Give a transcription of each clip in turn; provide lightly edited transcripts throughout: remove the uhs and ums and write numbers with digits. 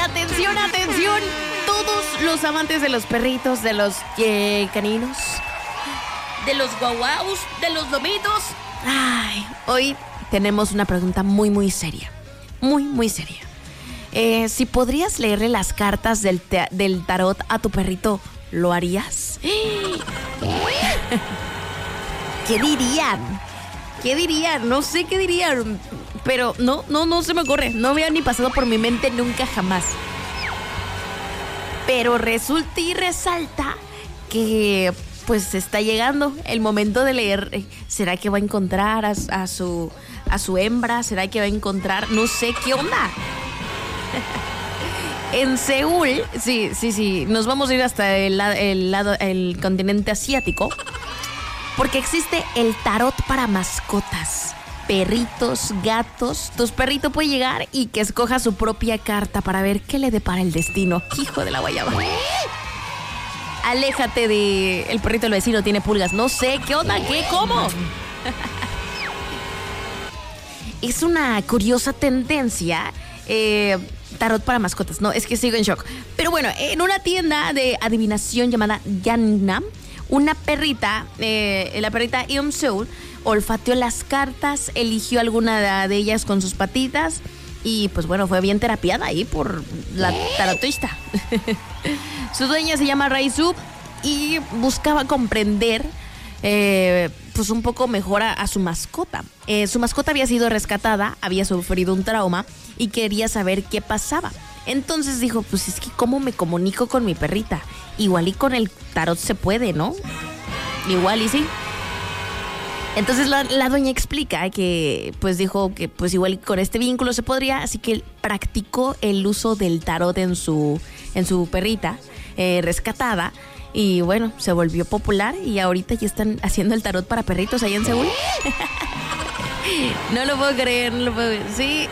atención, atención, todos los amantes de los perritos, de los caninos, de los guauaus, de los lomitos. Ay, hoy tenemos una pregunta muy, muy seria. Muy, muy seria. Si podrías leerle las cartas del tarot a tu perrito, ¿lo harías? ¿Qué dirían? ¿Qué dirían? No sé qué dirían. Pero no se me ocurre. No había ni pasado por mi mente nunca jamás. Pero resulta y resalta que pues está llegando el momento de leer. ¿Será que va a encontrar a su hembra? ¿Será que va a encontrar? No sé qué onda. En Seúl, sí, nos vamos a ir hasta el continente asiático, porque existe el tarot para mascotas, perritos, gatos. Tu perrito puede llegar y que escoja su propia carta para ver qué le depara el destino. Hijo de la guayaba. Aléjate de el perrito del vecino, tiene pulgas. No sé, ¿qué onda? ¿Qué? ¿Cómo? Es una curiosa tendencia. Tarot para mascotas. No, es que sigo en shock. Pero bueno, en una tienda de adivinación llamada Gangnam, una perrita, la perrita Eum Seul, olfateó las cartas, eligió alguna de ellas con sus patitas y pues bueno, fue bien terapiada ahí por la tarotista. Su dueña se llama Raisu y buscaba comprender pues un poco mejor a su mascota. Su mascota había sido rescatada, había sufrido un trauma y quería saber qué pasaba. Entonces dijo, pues es que ¿cómo me comunico con mi perrita? Igual y con el tarot se puede, ¿no? Igual y sí. Entonces la doña explica que pues dijo que pues igual con este vínculo se podría, así que practicó el uso del tarot en su perrita rescatada. Y bueno, se volvió popular y ahorita ya están haciendo el tarot para perritos allá en Seúl. No lo puedo creer, Sí.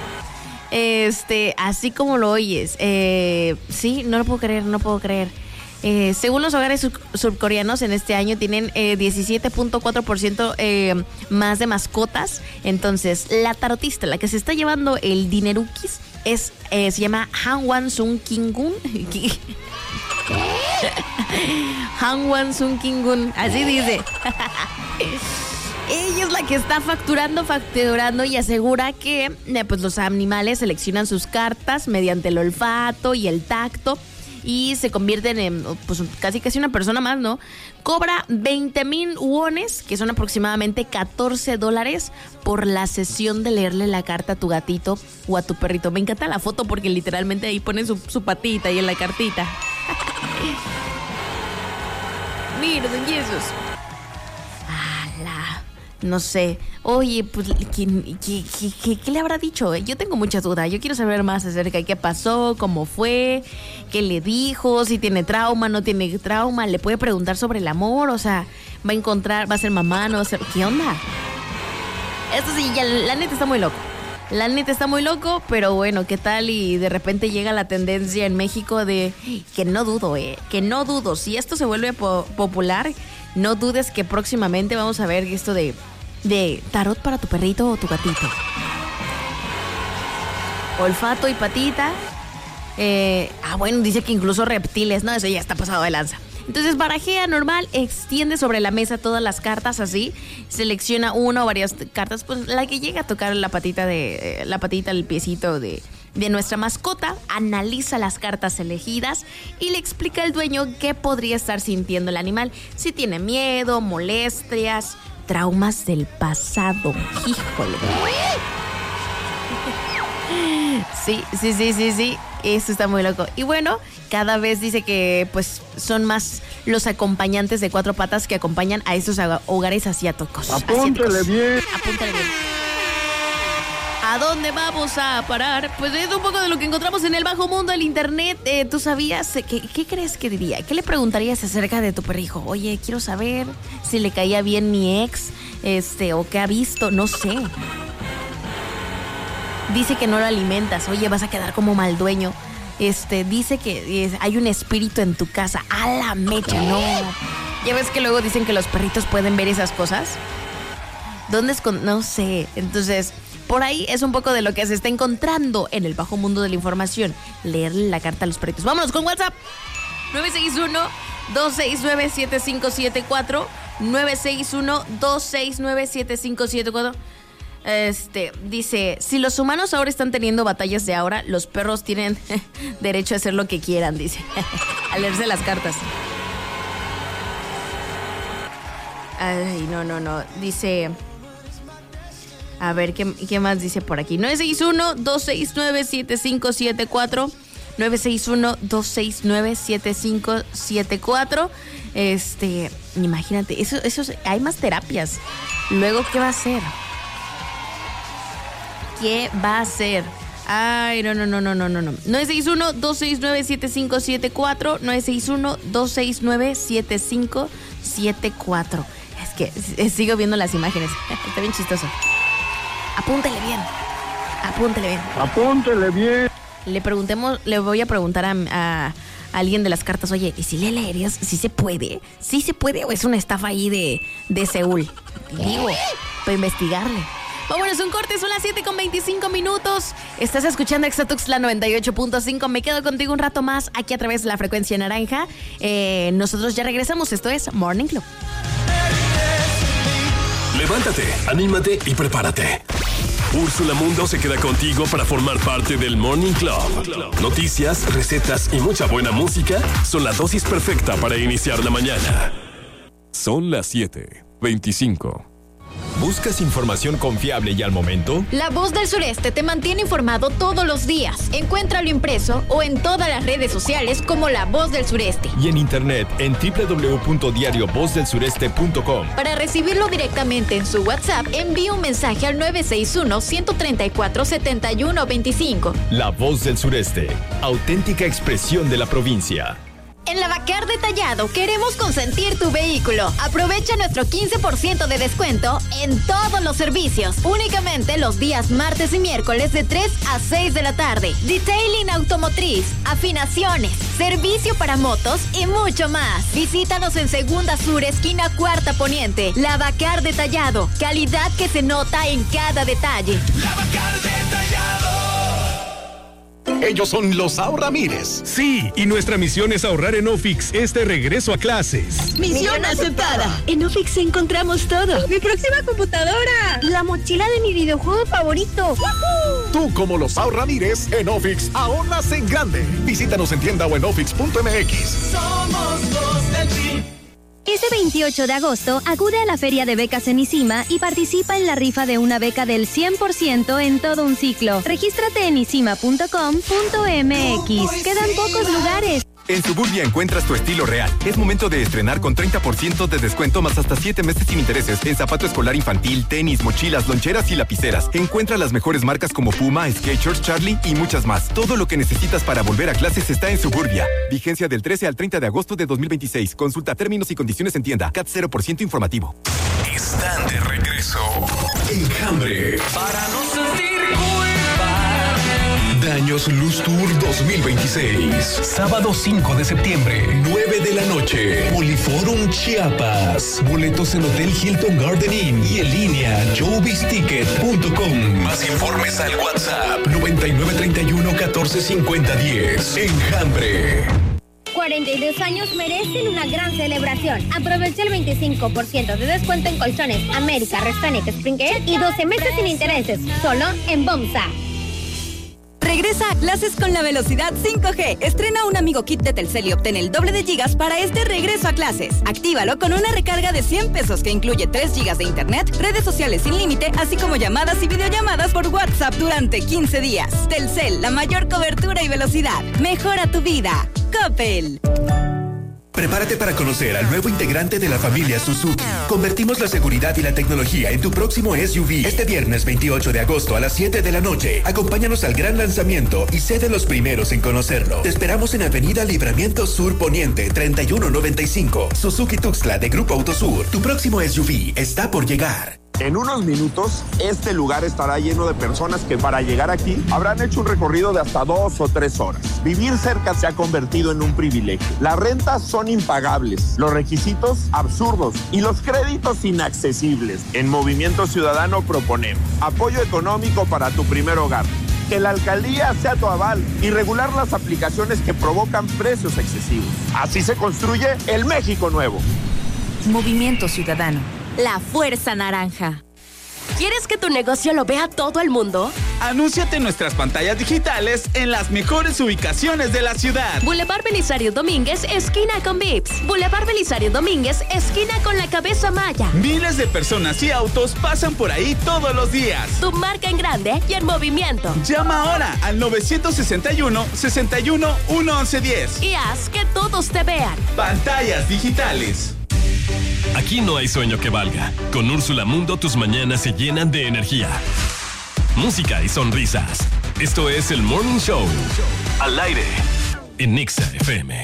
Así como lo oyes. Sí, no lo puedo creer. Según los hogares surcoreanos, en este año tienen 17.4% más de mascotas. Entonces, la tarotista, la que se está llevando el dinerukis, se llama Hangwan Sung Kingun. Hangwan Sung Kingun, así dice. Ella es la que está facturando y asegura que pues los animales seleccionan sus cartas mediante el olfato y el tacto y se convierten en pues casi una persona más, ¿no? Cobra 20,000 wones, que son aproximadamente $14 por la sesión de leerle la carta a tu gatito o a tu perrito. Me encanta la foto porque literalmente ahí ponen su patita ahí en la cartita. Mira, don Jesús. No sé. Oye, pues, ¿qué le habrá dicho? Yo tengo muchas dudas. Yo quiero saber más acerca de qué pasó, cómo fue, qué le dijo, si tiene trauma, no tiene trauma. Le puede preguntar sobre el amor, o sea, va a ser mamá, no va a ser... ¿Qué onda? Esto sí, ya, la neta está muy loco. La neta está muy loco, pero bueno, ¿qué tal? Y de repente llega la tendencia en México de... Que no dudo, que no dudo. Si esto se vuelve popular, no dudes que próximamente vamos a ver esto de tarot para tu perrito o tu gatito. Olfato y patita. Bueno, dice que incluso reptiles. No, eso ya está pasado de lanza. Entonces barajea normal, extiende sobre la mesa todas las cartas así, selecciona una o varias cartas, pues la que llega a tocar la patita, el piecito de nuestra mascota, analiza las cartas elegidas y le explica al dueño qué podría estar sintiendo el animal, si tiene miedo, molestias, traumas del pasado. Híjole. Sí. Esto está muy loco. Y bueno, cada vez dice que pues son más los acompañantes de cuatro patas que acompañan a estos hogares asiáticos. Apúntale bien. ¿A dónde vamos a parar? Pues es un poco de lo que encontramos en el bajo mundo del internet. ¿Tú sabías? ¿Qué crees que diría? ¿Qué le preguntarías acerca de tu perrijo? Oye, quiero saber si le caía bien mi ex, o qué ha visto, no sé. Dice que no lo alimentas. Oye, vas a quedar como mal dueño. Dice que hay un espíritu en tu casa. ¡A la mecha! No. ¿Ya ves que luego dicen que los perritos pueden ver esas cosas? ¿Dónde no sé. Entonces, Por ahí es un poco de lo que se está encontrando en el bajo mundo de la información. Leerle la carta a los perritos. Vámonos con WhatsApp. 961-269-7574. 961-269-7574. Dice, si los humanos ahora están teniendo batallas de ahora, los perros tienen derecho a hacer lo que quieran, dice. A leerse las cartas. Ay, no. Dice, a ver, ¿qué más dice por aquí? 961-269-7574. 961-269-7574. Imagínate, eso, hay más terapias. Luego, ¿qué va a hacer? ¿Qué va a hacer? Ay, no. 961-269-7574. 961-269-7574. Es que sigo viendo las imágenes. Está bien chistoso. Apúntele bien. Le voy a preguntar a alguien de las cartas, oye, ¿y si le leerías? ¿Sí se puede? ¿Sí se puede o es una estafa ahí de Seúl? Digo, para investigarle. Vámonos, un corte, son las 7:25. Estás escuchando Exatuxtla 98.5. Me quedo contigo un rato más aquí a través de la frecuencia naranja. Nosotros ya regresamos. Esto es Morning Club. Levántate, anímate y prepárate. Úrsula Mundo se queda contigo para formar parte del Morning Club. Noticias, recetas y mucha buena música son la dosis perfecta para iniciar la mañana. Son las 7:25. ¿Buscas información confiable y al momento? La Voz del Sureste te mantiene informado todos los días. Encuéntralo impreso o en todas las redes sociales como La Voz del Sureste. Y en internet en www.diariovozdelsureste.com. Para recibirlo directamente en su WhatsApp, envíe un mensaje al 961-134-7125. La Voz del Sureste, auténtica expresión de la provincia. En Lavacar Detallado queremos consentir tu vehículo. Aprovecha nuestro 15% de descuento en todos los servicios. Únicamente los días martes y miércoles de 3 a 6 de la tarde. Detailing automotriz, afinaciones, servicio para motos y mucho más. Visítanos en Segunda Sur, esquina Cuarta Poniente. Lavacar Detallado. Calidad que se nota en cada detalle. Lavacar Detallado. Ellos son los Ahorramires. Sí, y nuestra misión es ahorrar en Ofix este regreso a clases. ¡Misión aceptada! En Ofix encontramos todo. ¡Mi próxima computadora! ¡La mochila de mi videojuego favorito! ¡Woohoo! Tú, como los Ahorramires, en Ofix ahorras en grande. Visítanos en tienda o en ofix.mx. Somos los del PRI. Este 28 de agosto, acude a la Feria de Becas en ISIMA y participa en la rifa de una beca del 100% en todo un ciclo. Regístrate en isima.com.mx. Quedan pocos lugares. En Suburbia encuentras tu estilo real. Es momento de estrenar con 30% de descuento más hasta 7 meses sin intereses en zapato escolar infantil, tenis, mochilas, loncheras y lapiceras. Encuentra las mejores marcas como Puma, Skechers, Charlie y muchas más. Todo lo que necesitas para volver a clases está en Suburbia. Vigencia del 13 al 30 de agosto de 2026. Consulta términos y condiciones en tienda. CAT 0% informativo. Están de regreso. Enjambre. Para no sentir culpa. Daños Luz Tour 2026. Sábado 5 de septiembre, 9 de la noche. Poliforum Chiapas. Boletos en Hotel Hilton Garden Inn y en línea showbizticket.com. Más informes al WhatsApp 9931-145010. Enjambre. 42 años merecen una gran celebración. Aprovecha el 25% de descuento en colchones América, Restaurant, Springer y 12 meses sin intereses, solo en Bomsa. Regresa a clases con la velocidad 5G. Estrena un amigo kit de Telcel y obtén el doble de gigas para este regreso a clases. Actívalo con una recarga de 100 pesos que incluye 3 gigas de internet, redes sociales sin límite, así como llamadas y videollamadas por WhatsApp durante 15 días. Telcel, la mayor cobertura y velocidad. Mejora tu vida. Coppel. Prepárate para conocer al nuevo integrante de la familia Suzuki. Convertimos la seguridad y la tecnología en tu próximo SUV. Este viernes 28 de agosto a las 7 de la noche. Acompáñanos al gran lanzamiento y sé de los primeros en conocerlo. Te esperamos en Avenida Libramiento Sur Poniente 3195. Suzuki Tuxtla de Grupo Autosur. Tu próximo SUV está por llegar. En unos minutos, este lugar estará lleno de personas que para llegar aquí habrán hecho un recorrido de hasta 2 o 3 horas. Vivir cerca se ha convertido en un privilegio. Las rentas son impagables, los requisitos absurdos y los créditos inaccesibles. En Movimiento Ciudadano proponemos apoyo económico para tu primer hogar, que la alcaldía sea tu aval y regular las aplicaciones que provocan precios excesivos. Así se construye el México nuevo. Movimiento Ciudadano. La fuerza naranja. ¿Quieres que tu negocio lo vea todo el mundo? Anúnciate en nuestras pantallas digitales en las mejores ubicaciones de la ciudad. Boulevard Belisario Domínguez, esquina con Vips. Boulevard Belisario Domínguez, esquina con la Cabeza Maya. Miles de personas y autos pasan por ahí todos los días. Tu marca en grande y en movimiento. Llama ahora al 961-61-1110 y haz que todos te vean. Pantallas digitales. Aquí no hay sueño que valga. Con Úrsula Mundo tus mañanas se llenan de energía, música y sonrisas. Esto es el Morning Show. Al aire en Nexa FM.